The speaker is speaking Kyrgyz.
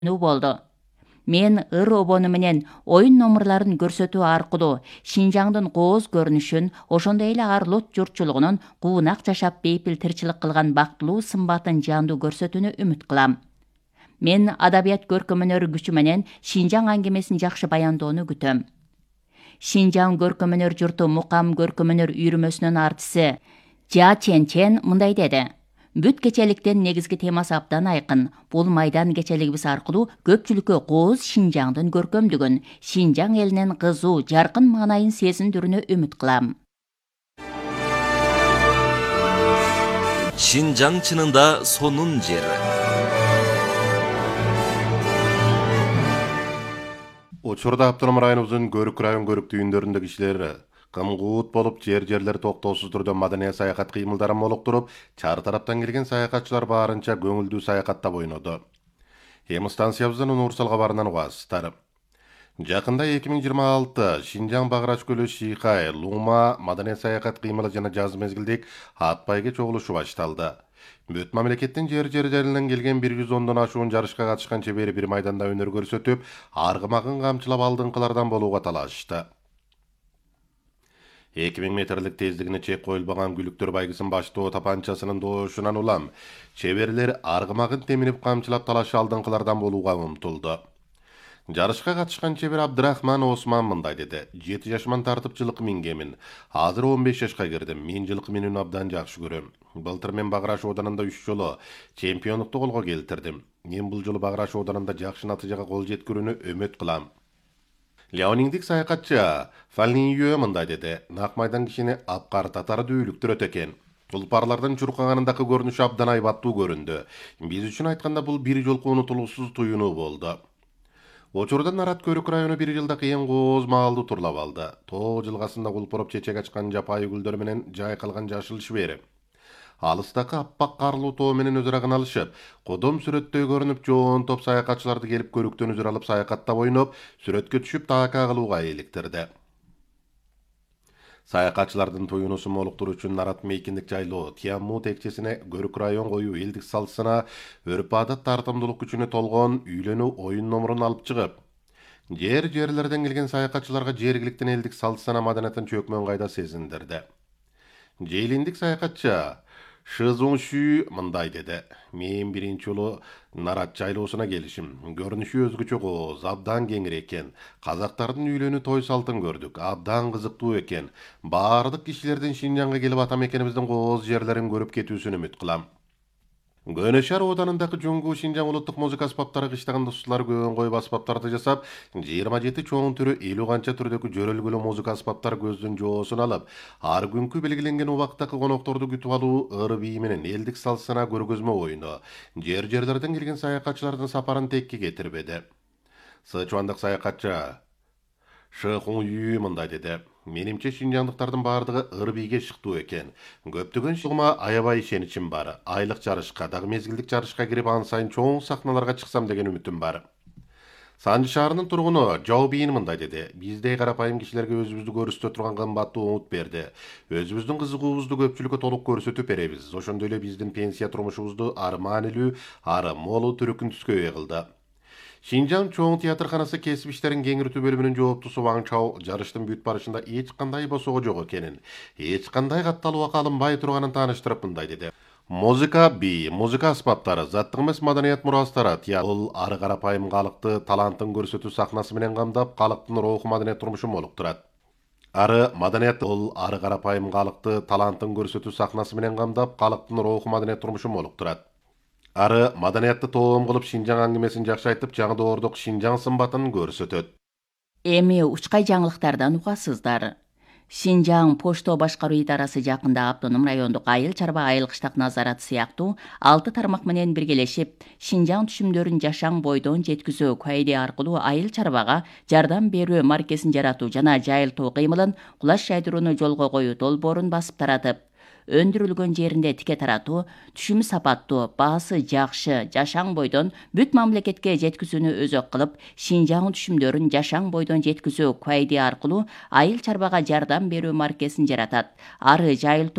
болду. Мен ыр обону менен оюн номурларын көрсөтүү аркылуу Шинжаңдын кооз көрүнүшүн, ошондой эле ар лот журтчулугунун куунак жашап бейпил тирчилик кылган бактылуу сымбатын жандуу көрсөтүүнү үмүт кылам. Мен адабият көркөм-өнөр күчү менен Шинжаң аңгемесин жакшы баяндоону күтөм. Шинжаң көркөм-өнөр журту Мукам көркөм-өнөр үйрүмөсүнүн артиси Жа Чен мындай деди: Бүт кечеликтин негизги темасы абдан айкын. Бул майдан кечелигибиз аркылуу көпчүлүккө кооз Шинжаңдын көркөмдүгүн, Шинжаң элинин кызуу, жаркын маанайын сезиндирүүнү үмүт кылам. Шинжаң чынында сонун жер. Учурда автоном районубуздун Көрүк район көрүк түйүндөрүндө кишилер кымгуут болуп, жерлер токтоосуз түрдө маданий саякат кыймылдарын молуктуруп, чар тараптан келген саякатчылар баарынча көңүлдүү саякаттап ойноду. Эми станциябыздан Унурсал кабарынан угасыздар. Жакында 2026 Шинжаң Багырач көлү Шийхай, Лума маданий саякат кыймылы жана жаз мезгилдик ат байге чогулушу башталды. Бүт мамлекеттин жер-жерлеринен келген 110дон ашуун жарышка катышкан чебери бир майданда өнөр көрсөтүп, аргымагын камчылап алдыңкылардан болууга талашышты. 2000 метрлик тездигине чек коюлбаган Күлүктөр байгысын баштоо тапанчасынын доошунан улам чеберлер аргымагын теминип камчылап талаш алдыңкылардан болууга умтулду. Жарышка катышкан чебер Абдрахман Осман мындай деди: 7 жашыман тартып жылкы мингемин. Азыр 15 жашка кирдим. Мен жылкы минүүнү абдан жакшы көрөм. Былтыр мен Багыраш оданында 3 жолу чемпиондукту колго келтирдим. Мен бул жолу Багыраш оданында жакшы натыйжага кол жеткирүүнү үмүт кылам. Леониндик саякатчы Фалниюе мындай деди: Нак майдан кишини апкар татар дүүлүктүрөт экен. Тулпарлардын чуркаганындагы көрүнүшү абдан айбаттуу көрүндү. Биз үчүн айтканда бул бир жолку унутулуусуз туюнуу болду. Учурда Нарат Көрүк району бир жылда кыйын кооз маалды турлап алды. Тоо жылгасында кулпуруп чечек ачкан жапайы гүлдөр менен жайкалган жашыл шибери. Алыстакы аппак карлуу тоо менен өзүрагын алышып, кодом сүрөттөй көрүнүп, жоон топ саякатчыларды келип көрүктөн үзүр алып саякаттап ойноп, сүрөткө түшүп таакка кылууга иликтирди. Саякатчылардын туюнусу молуктуруу үчүн Нарат мейкиндик жайлоо Тиамму текчесине Көрүк район коюу элдик салсына өрп-адат тартымдуулук күчүнө толгон үйлөнүү оюн номурун алып чыгып, жерлерден келген саякатчыларга жергиликтин элдик салсына маданиятын чөкмөн кайда сезиндирди. Жейлиндик саякатчы Шызуңшү мындай деди: Мен биринчи жолу Нарат жайлоосуна келишим. Көрүнүшү өзгөчө кооз, абдан кеңир экен. Казактардын үйлөнүү той салтын көрдүк. Абдан кызыктуу экен. Баардык кишилердин Шинжаңга келип ата мекенибиздин кооз жерлерин көрүп кетүүсүн үмүт кылам. Көнөшар оданындагы Жуңгу Шинжаң улуттук музыка аспаптары кыштаган достуулар көөн коюп аспаптарды жасап, 27 чоң түрү 50 канча түрдөгү жөрөлгүлүү музыка аспаптар көздүн жоосун алып, ар күнкү белгиленген убактагы конокторду күтүп алуу ыр бии менен элдик салсына көргөзмө оюну жерлерден келген саякатчылардын сапарын текке кетирбеди. Сычуандык саякатчы Шыхуңю мындай деди: Менимче шинжаңдыктардын баардыгы ыр бийге шыктуу экен. Көптөгөн шыгыма аябай ишеничим бар. Айлык жарышка дагы мезгилдик жарышка кирип ан сайын чоң сахналарга чыксам деген үмүтүм бар. Санжы шаарынын тургуну Жаубийин мындай деди: Биздей карапайым кишилерге өзүбүздү көрсөтө турган кымбаттуу умут берди. Өзүбүздүн кызыгуубузду көпчүлүккө толук көрсөтүп беребиз. Ошондой эле биздин пенсия турмушубузду ары маанилүү, ары молу түрүкүн түскөй кылды. Шинжаң чоң театрканасы кесип иштерин кеңиртүү бөлүмүнүн жооптусу Ваң Чао жарыштын бүт барышында эч кандай босого жок экенин, эч кандай катталууга алынбай турганын тааныштырып мындай деди: Музыка музыка аспаптары, заттык эмес маданият мурастары, бул ары карапайым калыкты талантын көрсөтүү сахнасы менен камдап, калктын руху маданият турмушун молуктурат. Бул ары карапайым калыкты талантын көрсөтүү сахнасы менен камдап, калктын руху маданият турмушун молуктурат. Ары маданиятты тоом кылып, Шинжаң аңгемесин жакшы айтып, жаңы доордук Шинжаң сымбатын көрсөтөт. Эми учкай жаңылыктардан угасыздар. Шинжаң почто башкаруу идарасы жакында автоном райондук айыл чарба айыл кыштак назараты сыяктуу 6 тармак менен биргелешип, Шинжаң түшүмдөрүн жашаң бойдон жеткизүү кайды аркылуу айыл чарбага жардам берүү маркесин жаратуу жана жайылтуу кыймылын кулаш жайдырууну жолго коюу долбоорун басып таратып, өндүрүлгөн жеринде тике таратуу, түшүмү сапаттуу, баасы жакшы жашаң бойдон бүт мамлекетке жеткизүүнү өзөк кылып, Шинжаң түшүмдөрүн жашаң бойдон жеткизүү кайды аркылуу айыл чарбага жардам берүү маркесин жаратат. Ары жайылтуу